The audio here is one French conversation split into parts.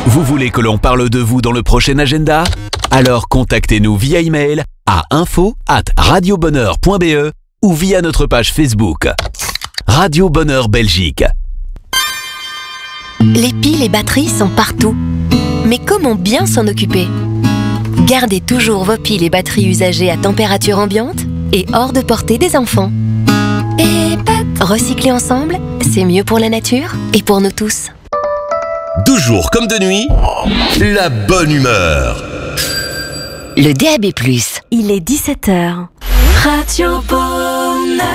Vous voulez que l'on parle de vous dans le prochain agenda? Alors contactez-nous via email à info@radiobonheur.be ou via notre page Facebook. Radio Bonheur Belgique. Les piles et batteries sont partout. Mais comment bien s'en occuper? Gardez toujours vos piles et batteries usagées à température ambiante et hors de portée des enfants. Et recycler ensemble, c'est mieux pour la nature et pour nous tous. 12 jours comme de nuit, la bonne humeur. Le DAB+. Il est 17h. Radio Bonheur.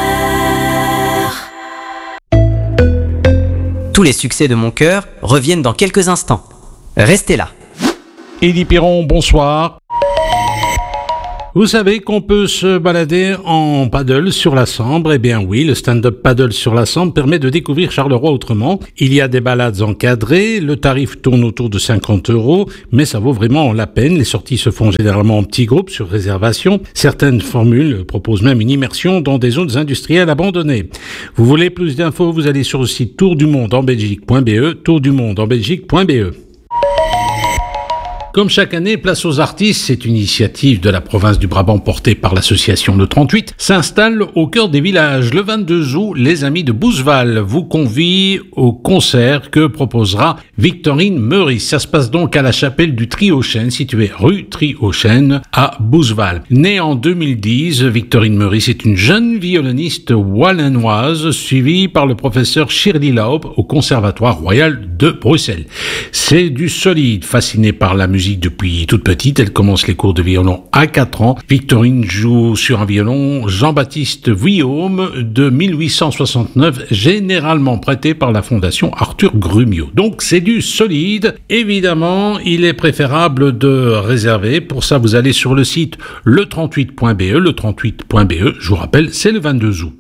Tous les succès de mon cœur reviennent dans quelques instants. Restez là. Élie Piron, bonsoir. Vous savez qu'on peut se balader en paddle sur la Sambre? Eh bien oui, le stand-up paddle sur la Sambre permet de découvrir Charleroi autrement. Il y a des balades encadrées, le tarif tourne autour de 50 €, mais ça vaut vraiment la peine. Les sorties se font généralement en petits groupes sur réservation. Certaines formules proposent même une immersion dans des zones industrielles abandonnées. Vous voulez plus d'infos? Vous allez sur le site tourdumondesenbelgique.be, tourdumondesenbelgique.be. Comme chaque année, Place aux artistes, cette initiative de la province du Brabant portée par l'association Le 38, s'installe au cœur des villages. Le 22 août, les amis de Bouzeval vous convient au concert que proposera Victorine Meurice. Ça se passe donc à la chapelle du Tri-aux-Chênes, située rue Tri-aux-Chênes à Bouzeval. Née en 2010, Victorine Meurice est une jeune violoniste wallonoise suivie par le professeur Shirley Laub au Conservatoire Royal de Bruxelles. C'est du solide, fascinée par la musique depuis toute petite, elle commence les cours de violon à 4 ans. Victorine joue sur un violon Jean-Baptiste Vuillaume de 1869, généralement prêté par la fondation Arthur Grumio. Donc c'est du solide. Évidemment, il est préférable de réserver. Pour ça, vous allez sur le site le38.be, le38.be. Je vous rappelle, c'est le 22 août.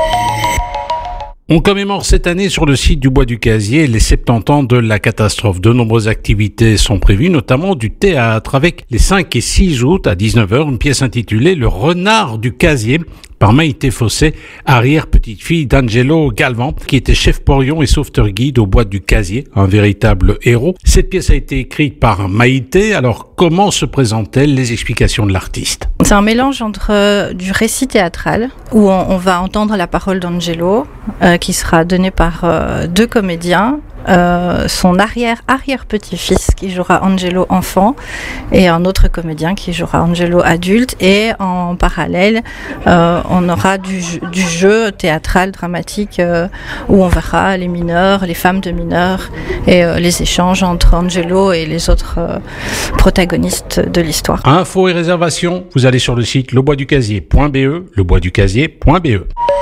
On commémore cette année sur le site du Bois du Casier les 70 ans de la catastrophe. De nombreuses activités sont prévues, notamment du théâtre, avec les 5 et 6 août à 19h, une pièce intitulée « Le renard du Casier » par Maïté Fossé, arrière-petite-fille d'Angelo Galvan, qui était chef porion et sauveteur guide au Bois du Casier, un véritable héros. Cette pièce a été écrite par Maïté. Alors, comment se présentent-elles? Les explications de l'artiste. C'est un mélange entre du récit théâtral, où on va entendre la parole d'Angelo, qui sera donnée par 2 comédiens, son arrière-petit-fils qui jouera Angelo enfant et un autre comédien qui jouera Angelo adulte, et en parallèle on aura du jeu théâtral dramatique où on verra les mineurs, les femmes de mineurs et les échanges entre Angelo et les autres protagonistes de l'histoire. Infos et réservations, vous allez sur le site leboisducasier.be, leboisducasier.be.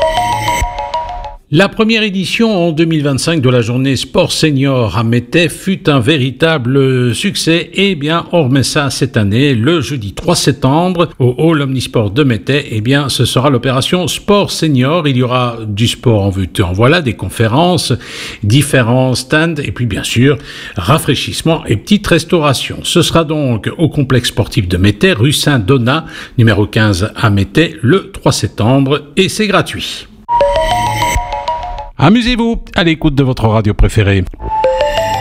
La première édition en 2025 de la journée Sport Senior à Mettey fut un véritable succès. Eh bien, on remet ça cette année, le jeudi 3 septembre, au Hall Omnisport de Mettey. Eh bien, ce sera l'opération Sport Senior. Il y aura du sport en vue et en voilà, des conférences, différents stands et puis bien sûr, rafraîchissement et petite restauration. Ce sera donc au complexe sportif de Mettey, rue Saint-Donat, numéro 15 à Mettey, le 3 septembre et c'est gratuit. Amusez-vous à l'écoute de votre radio préférée.